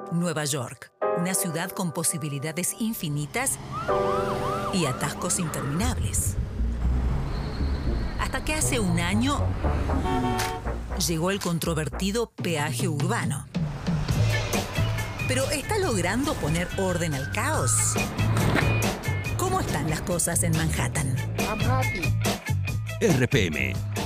Nueva York, una ciudad con posibilidades infinitas y atascos interminables. Hasta que hace un año llegó el controvertido peaje urbano. Pero ¿está logrando poner orden al caos? ¿Cómo están las cosas en Manhattan? RPM,